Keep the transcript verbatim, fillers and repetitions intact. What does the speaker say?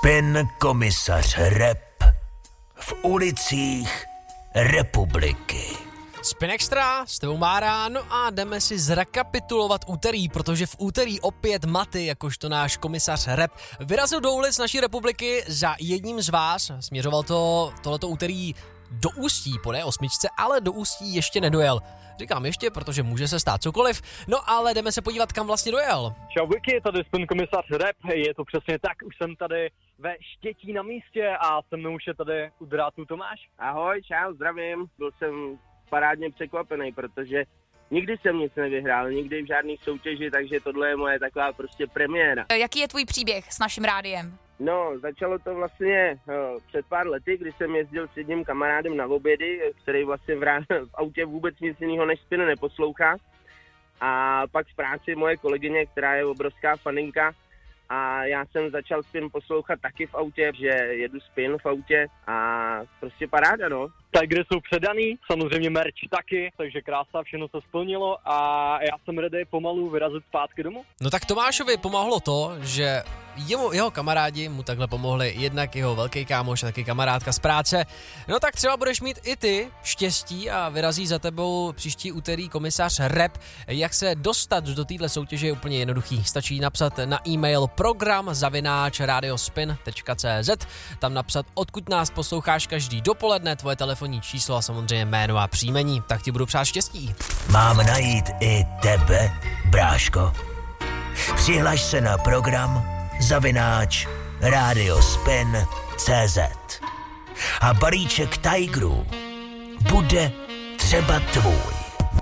Spin komisař Rep v ulicích republiky. Spin Extra, s tebou Mára, no a jdeme si zrekapitulovat úterý, protože v úterý opět Maty, jakožto náš komisař Rep, vyrazil do ulic naší republiky za jedním z vás. Směřoval to tohleto úterý do Ústí po D osm, ale do Ústí ještě nedojel. Říkám ještě, protože může se stát cokoliv, no ale jdeme se podívat, kam vlastně dojel. Čau Vicky, tady Spin komisař Rep, je to přesně tak, už jsem tady ve Štětí na místě a se mnou už je tady u drátu Tomáš. Ahoj, čau, zdravím, byl jsem parádně překvapený, protože nikdy jsem nic nevyhrál, nikdy v žádný soutěži, takže tohle je moje taková prostě premiéra. Jaký je tvůj příběh s naším rádiem? No, začalo to vlastně uh, před pár lety, kdy jsem jezdil s jedním kamarádem na obědy, který vlastně v, rá- v autě vůbec nic jiného než Spin neposlouchá. A pak v práci moje kolegyně, která je obrovská faninka, a já jsem začal Spin poslouchat taky v autě, že jedu Spin v autě a prostě paráda, no. Tigry jsou předaný, samozřejmě merch taky, takže krása, všechno se splnilo a já jsem ready pomalu vyrazit zpátky domů. No tak Tomášovi pomohlo to, že jemu, jeho kamarádi mu takhle pomohli, jednak jeho velký kámoš a taky kamarádka z práce. No tak třeba budeš mít i ty štěstí a vyrazí za tebou příští úterý komisař Rep. Jak se dostat do téhle soutěže je úplně jednoduchý. Stačí napsat na e-mail program zavináč radiospin tečka cé zet, tam napsat, odkud nás posloucháš každý dopoledne, tvoje telefonní číslo a samozřejmě jméno a příjmení. Tak ti budu přát štěstí. Mám najít i tebe, bráško? Přihlaš se na program zavináč radiospin tečka cé zet a balíček Tigerů bude třeba tvůj.